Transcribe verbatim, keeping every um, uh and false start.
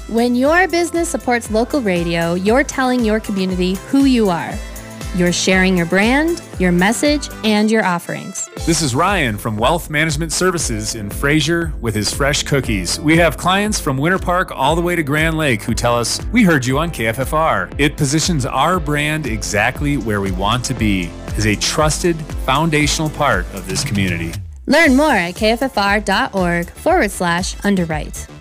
When your business supports local radio, you're telling your community who you are. You're sharing your brand, your message, and your offerings. This is Ryan from Wealth Management Services in Fraser with his fresh cookies. We have clients from Winter Park all the way to Grand Lake who tell us, we heard you on K F F R. It positions our brand exactly where we want to be, as a trusted, foundational part of this community. Learn more at kffr.org forward slash underwrite.